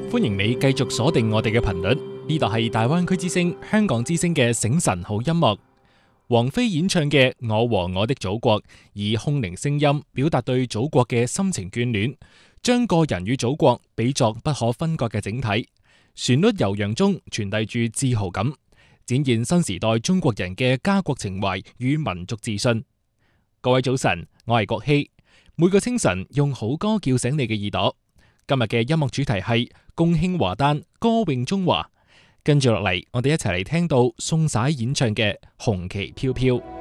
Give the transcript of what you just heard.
歡迎你繼續鎖定我哋嘅頻率，呢度係大灣區之聲、香港之聲嘅醒神好音樂。王菲演唱嘅《我和我的祖國》，以空靈聲音表達對祖國嘅深情眷戀，將個人與祖國比作不可分割嘅整體。旋律悠揚中傳遞住自豪感，展現新時代中國人嘅家國情懷與民族自信。各位早晨，我係國希，每個清晨用好歌叫醒你嘅耳朵。今日嘅音樂主題係共慶華誕，歌詠中華。跟住落嚟，我哋一齊嚟聽到宋璽演唱嘅《紅旗飄飄》。